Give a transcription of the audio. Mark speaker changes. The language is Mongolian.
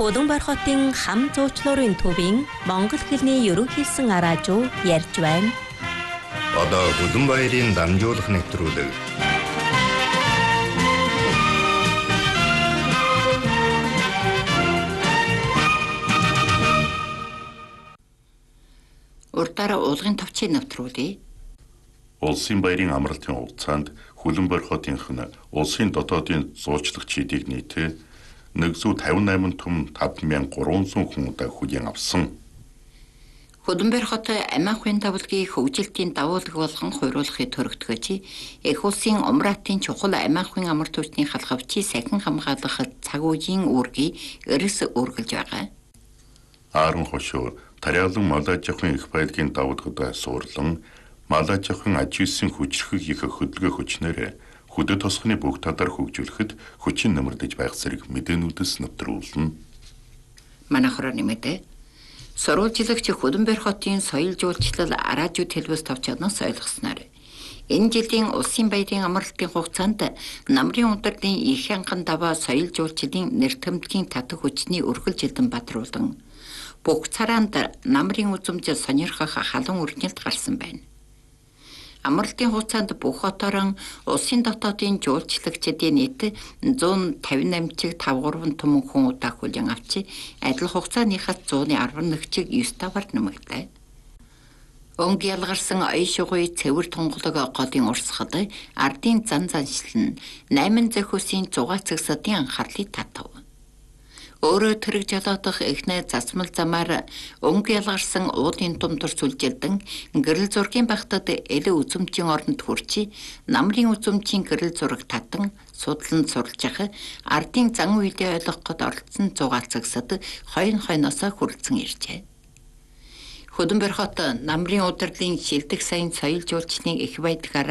Speaker 1: Улаанбаатар хотын хам зуучлуурын төвийн монгол хэлний ерөнхийлсөн араажуу ярьж байна.
Speaker 2: Одоо Улаанбаатарын дамжуулах нэвтрүүлэг.
Speaker 3: Урдаараа уулгын товчийн нэвтрүүлээ.
Speaker 4: Улсын баярын амралтын хугацаанд Улаанбаатар хотынх нь улсын дотоодын зуучлах чидийг нийтээ 158 түм 5300 хүн удаа хүлээн авсан.
Speaker 3: Улаанбаатар хот амиахын давлгийн хөгжилтийн давуулаг болгон хуйруулахыг төрөгдгөөж их улсын умраатын чухал амиахын амар түвшний халхавчийг сахин хамгаалах цаг үеийн үүргийг эрс үргэлж байгаа.
Speaker 4: Аарон хошуу тариалан малажихын их байлгийн давуулгад суурлан малажихын ажиусын хүчрхэг их хөдөлгөөн хүчнээр хөдөө тосхны бүх талаар хөгжүүлэхэд хүчин нэмэрдэж байх зэрэг мэдээнүүдээс нэвтрүүлнэ.
Speaker 3: Манайхаар нэмэдэ сурвалжлагч Улаанбаатар хотын соёл жуулчлал араажууд хэлбэс товч чаднаас ойлгосноор энэ жилийн улсын баярын амралтын хугацаанд намрын удирдын их анган даваа соёл жуулчлалын нэртэмдгийн татах хүчний өргөлжилтэн бадруулан бүх цараанд намрын үзмж сонирхох халуун үргэлт гарсан байна. Амралтын хугацаанд бүх хотоорон улсын дотоодын жуулчлагчдын нийт 158 чиг 53 түмэн хүн удаа хүлээн авч адил хугацааныхаас 111 чиг 9 таваар нэмэгдлээ. Өнг ялгарсан оён шугуй цэвэр тунгалаг голын урсгал ардын зан заншил нь 8 зохиосын 6 цагсадын анхаарлыг татав. Өөрөө тэрэг жолоодох эхнээ засмал замаар өнг ялгарсан уулын думтар сүлжилдэн гэрэл зургийн багтад эле үзмжийн оронд хүрчи намрын үзмжийн гэрэл зураг татан судлан суралцах ардын зан үйлээ ойлгоход оролцсон 6 цагсад хойноосоо хүрэлцэн иржээ. Улаанбаатар хот намрын удирдлын шилдэг сайн соёл жуулчлалын их байдгаар